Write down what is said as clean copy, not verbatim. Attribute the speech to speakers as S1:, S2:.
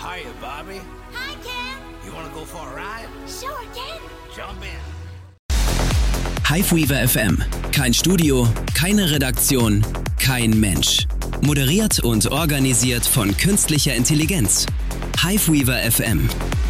S1: Hiya, Bobby.
S2: Hi, Ken.
S1: You wanna go for a ride?
S2: Sure, Ken.
S1: Jump in.
S3: Hiveweaver FM. Kein Studio, keine Redaktion, kein Mensch. Moderiert und organisiert von künstlicher Intelligenz. Hiveweaver FM.